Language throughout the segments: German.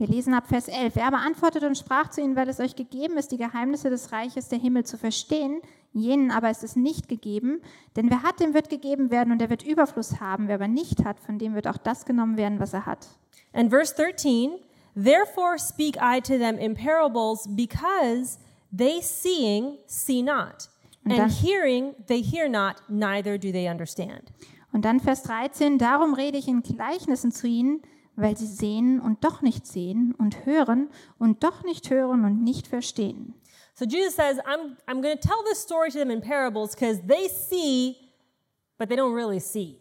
Wir lesen ab Vers 11. Er aber antwortete und sprach zu ihnen, weil es euch gegeben ist, die Geheimnisse des Reiches der Himmel zu verstehen, jenen aber ist es nicht gegeben, denn wer hat, dem wird gegeben werden und er wird Überfluss haben, wer aber nicht hat, von dem wird auch das genommen werden, was er hat. And verse 13, therefore speak I to them in parables, because they seeing see not, and hearing they hear not, neither do they understand. Und dann Vers 13, darum rede ich in Gleichnissen zu ihnen, weil sie sehen und doch nicht sehen und hören und doch nicht hören und nicht verstehen. So Jesus says, I'm going to tell this story to them in parables because they see, but they don't really see.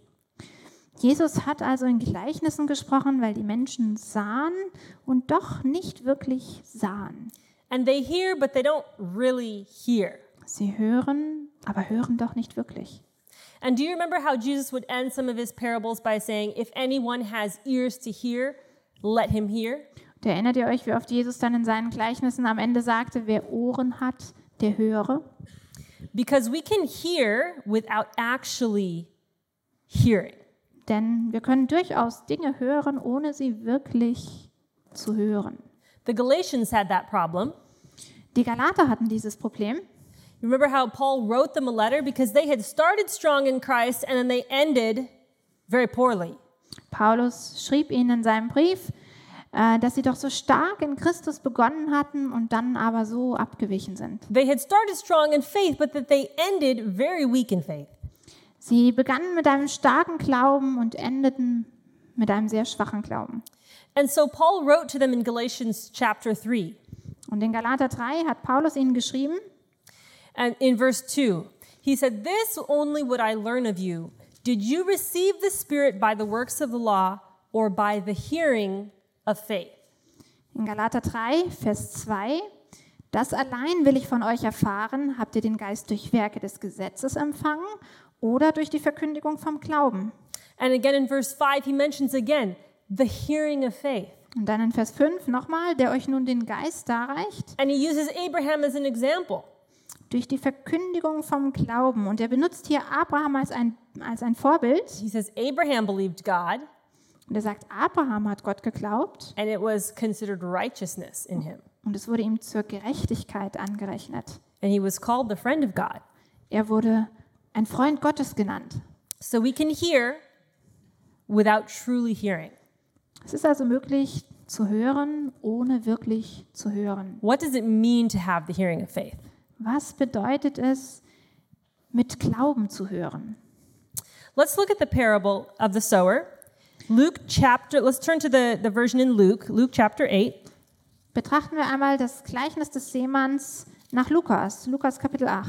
Jesus hat also in Gleichnissen gesprochen, weil die Menschen sahen und doch nicht wirklich sahen. And they hear, but they don't really hear. Sie hören, aber hören doch nicht wirklich. And do you remember how Jesus would end some of his parables by saying, if anyone has ears to hear, let him hear? Und erinnert ihr euch, wie oft Jesus dann in seinen Gleichnissen am Ende sagte, wer Ohren hat, der höre? Because we can hear without actually hearing. Denn wir können durchaus Dinge hören, ohne sie wirklich zu hören. The Galatians had that problem. Die Galater hatten dieses Problem. You remember how Paul wrote them a letter because they had started strong in Christ and then they ended very poorly. Paulus schrieb ihnen in seinem Brief, dass sie doch so stark in Christus begonnen hatten und dann aber so abgewichen sind. They had started strong in faith, but that they ended very weak in faith. Sie begannen mit einem starken Glauben und endeten mit einem sehr schwachen Glauben. And so Paul wrote to them in Galatians chapter 3. Und in Galater 3 hat Paulus ihnen geschrieben, And in verse 2, he said, this only would I learn of you. Did you receive the Spirit by the works of the law or by the hearing of faith? in Galater 3, Vers 2, das allein will ich von euch erfahren, habt ihr den Geist durch Werke des Gesetzes empfangen oder durch die Verkündigung vom Glauben? And again in verse 5, he mentions again the hearing of faith. Und dann in Vers 5 nochmal, der euch nun den Geist darreicht, And he uses Abraham as an example. durch die Verkündigung vom Glauben. Und er benutzt hier Abraham als ein Vorbild. He says Abraham believed God, Und er sagt, Abraham hat Gott geglaubt and it was considered righteousness in him. und es wurde ihm zur Gerechtigkeit angerechnet. And he was called the friend of God. Er wurde ein Freund Gottes genannt. So we can hear without truly hearing. Es ist also möglich zu hören, ohne wirklich zu hören. What does it mean to have the hearing of faith? Was bedeutet es, mit Glauben zu hören? Let's look at the parable of the sower. Let's turn to the version in Luke chapter 8. Betrachten wir einmal das Gleichnis des Seemanns nach Lukas Kapitel 8.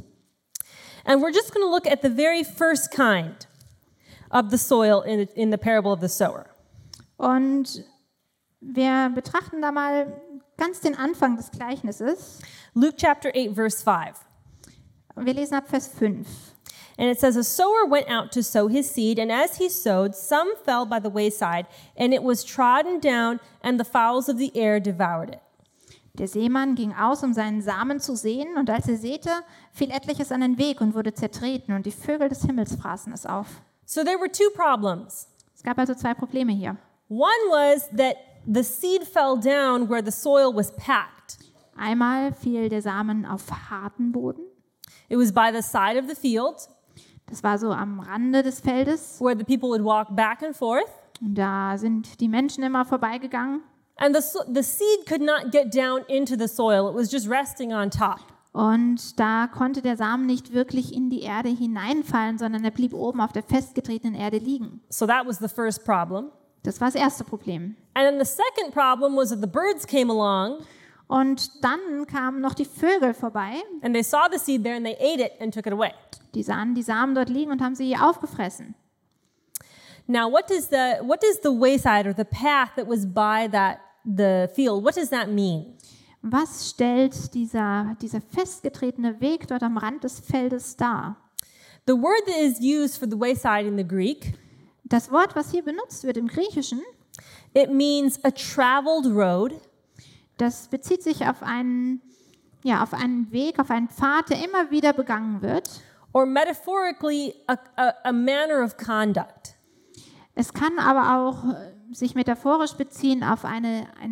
And we're just going to look at the very first kind of the soil in the parable of the sower. Und wir betrachten da mal ganz den Anfang des Gleichnisses. Luke chapter 8, verse 5. Wir lesen ab Vers 5. And it says, a sower went out to sow his seed, and as he sowed, some fell by the wayside, and it was trodden down, and the fowls of the air devoured it. Der Seemann ging aus, um seinen Samen zu säen, und als er säte, fiel etliches an den Weg und wurde zertreten, und die Vögel des Himmels fraßen es auf. So there were two problems. Es gab also zwei Probleme hier. One was that the seed fell down where the soil was packed. Einmal fiel der Samen auf harten Boden. It was by the side of the field Das war so am Rande des Feldes. where the people would walk back and forth. Und da sind die Menschen immer vorbeigegangen. And the seed could not get down into the soil. It was just resting on top. Und da konnte der Samen nicht wirklich in die Erde hineinfallen, sondern er blieb oben auf der festgetretenen Erde liegen. So that was the first problem. Das war das erste Problem. And then the second problem was that the birds came along Und dann kamen noch die Vögel vorbei. and they saw the seed there and they ate it and took it away. Die sahen die Samen dort liegen und haben sie aufgefressen. Now, what does the wayside or the path that was by the field, what does that mean? Was stellt dieser festgetretene Weg dort am Rand des Feldes dar? The word that is used for the wayside in the Greek, Das Wort, was hier benutzt wird im Griechischen, it means a traveled road, das bezieht sich auf einen Weg, auf einen Pfad, der immer wieder begangen wird. or metaphorically a manner of conduct. Es kann aber auch sich metaphorisch beziehen auf eine